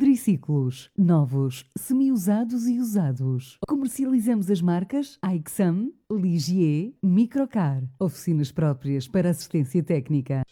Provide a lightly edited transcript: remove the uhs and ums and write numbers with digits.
quadriciclos, novos, semi-usados e usados. Comercializamos as marcas Aixam, Ligier, Microcar. Oficinas próprias para assistência técnica.